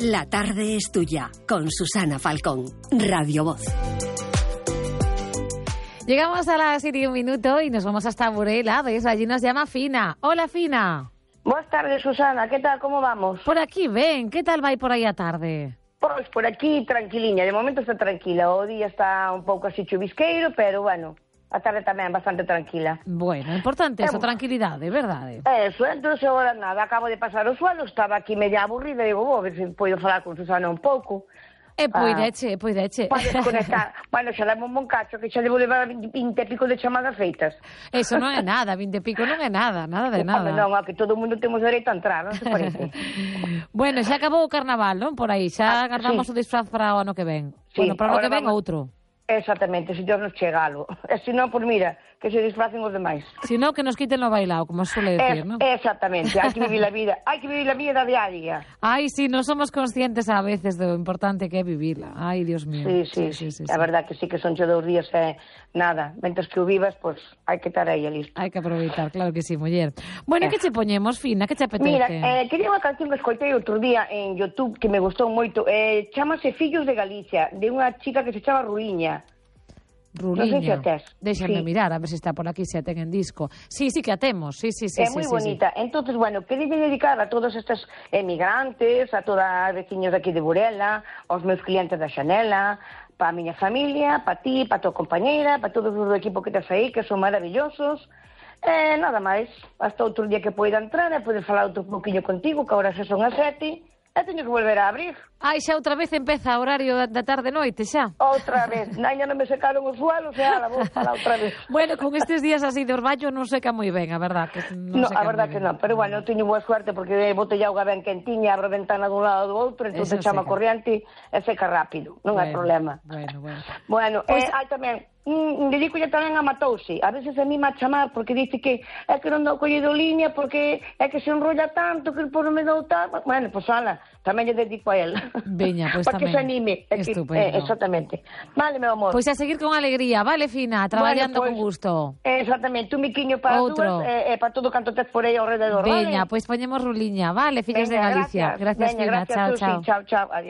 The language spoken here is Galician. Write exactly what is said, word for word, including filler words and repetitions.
La tarde es tuya, con Susana Falcón, Radio Voz. Llegamos a las siete y un minuto y nos vamos hasta Burela, ¿ves? Allí nos llama Fina. Hola, Fina. Buenas tardes, Susana. ¿Qué tal? ¿Cómo vamos? Por aquí, ven. ¿Qué tal va aí por aí a tarde? Pois por aquí tranquiliña. De momento está tranquila. O día está un pouco así chuvisqueiro, pero bueno, a tarde tamén bastante tranquila. Bueno, importante eso, tranquilidade, verdade? Eso, entón agora nada, acabo de pasar o suelo, estaba aquí media aburrida e digo, vou ver se podo falar con Susana un pouco. E poideche, poideche. Para desconectar. Bueno, xa leva un bon cacho, que xa devo levar vinte e pico de chamadas feitas. Eso non é nada, vinte e pico non é nada, nada de nada. Home, non, a que todo o mundo temos dereito a entrar, non se parece? Bueno, xa acabou o carnaval, non? Por aí, xa agardamos sí. o disfraz para o ano que ven. Sí, bueno, para o ano que ven vamos... outro. Exactamente, se Dios nos chegalo. E se non, pois mira, que se disfracen os demais. Si non, que nos quiten lo bailao, como suele decir, es, ¿no? Exactamente, hai que vivir a vida, hai que vivir a vida día a día. Ai, si, non somos conscientes a veces do importante que é vivila. Ai, Dios mío. Sí, sí, sí, sí, sí, sí. A verdad que sí que son xe dous días e eh, nada, mentres que o vivas, pois pues, hai que estar aí a listo. Hai que aproveitar, claro que sí, muller. Bueno, eh. que che poñemos, Fina? Que che apetece? Mira, eh, quería unha canción que escoitei outro día en YouTube que me gustou moito, eh, chamase Fillos de Galicia, de unha chica que se chama Ruiña. Ruliña. Non sei se a tes. Déxame sí. mirar, a ver se está por aquí, se a ten en disco. Sí, sí que a temos, sí, sí, sí. É sí, moi sí, bonita. Sí. Entonces, bueno, quería dedicar a todos estes emigrantes, a todas as veciños daqui de Burela, aos meus clientes da Xanela, para a miña familia, para ti, para a tua compañeira, para todos os do equipo que tes aí, que son maravillosos. E nada máis, hasta outro día que poida entrar e poder falar outro pouquinho contigo, que agora xa son as sete, e teño que volver a abrir. Ai, xa outra vez empeza o horario da tarde-noite, xa? Outra vez. Naña non me secaron os suelos e ala, vou falar outra vez. Bueno, con estes días así de orballo non seca moi ben, a verdad. Que non no, a verdad que non, pero bueno, teño boa suerte porque botei auga ben quentiña, abro a ventana dun lado do outro, entón se chama corriente e seca rápido, non bueno, hai problema. Bueno, bueno. Bueno, pues... eh, hai tamén, mm, dedicolle tamén a Matouse, a veces a mí me a chamar porque dice que é que non dou collido liña porque é que se enrolla tanto que por non me dou tal, bueno, pois pues, ala, tamén lle dedico a él. Veña, pois pues, para que se anime. Estupendo. Eh, exactamente. Vale, meu amor. Pois pues a seguir con alegría, vale, Fina, traballando bueno, pues, con gusto. Exactamente, un miquiño para Outro. dúas e eh, eh, para todo canto tes por aí ao rededor, Veña, vale? pois pues poñemos Ruliña, vale, Fillos Veña, de Galicia. Gracias, gracias Veña, Fina, gracias, chao, Susi. chao. Chao, chao, adiós.